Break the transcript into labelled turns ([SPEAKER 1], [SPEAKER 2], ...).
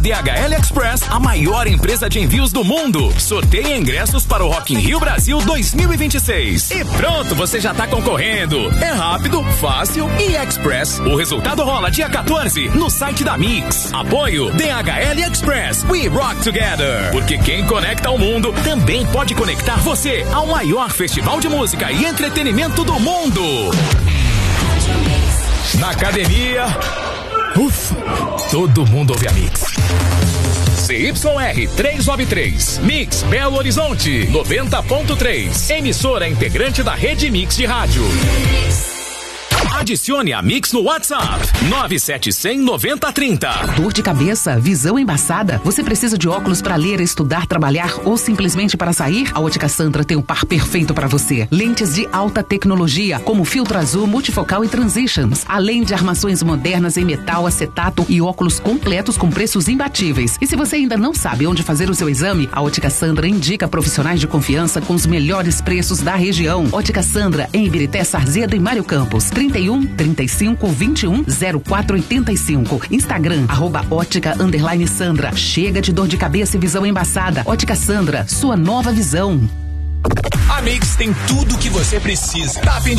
[SPEAKER 1] DHL Express, a maior empresa de envios do mundo. Sorteia ingressos para o Rock in Rio Brasil 2026. E pronto, você já tá concorrendo. É rápido, fácil e express. O resultado rola dia 14 no site da Mix. Apoio DHL Express. We rock together. Porque quem conecta ao mundo também pode conectar você ao maior festival de música e entretenimento do mundo. Na academia, ufa, todo mundo ouve a Mix. CYR 393, Mix Belo Horizonte 90.3, emissora integrante da rede Mix de rádio. Adicione a Mix no WhatsApp 971009030.
[SPEAKER 2] Dor de cabeça, visão embaçada? Você precisa de óculos para ler, estudar, trabalhar ou simplesmente para sair? A Ótica Sandra tem o par perfeito para você. Lentes de alta tecnologia, como filtro azul, multifocal e transitions, além de armações modernas em metal, acetato e óculos completos com preços imbatíveis. E se você ainda não sabe onde fazer o seu exame, a Ótica Sandra indica profissionais de confiança com os melhores preços da região. Ótica Sandra, em Ibirité, Sarzedo e Mário Campos, 31 35 21 0485. Instagram, @ótica_Sandra. Chega de dor de cabeça e visão embaçada. Ótica Sandra, sua nova visão.
[SPEAKER 3] A Mix tem tudo o que você precisa. Tá a fim de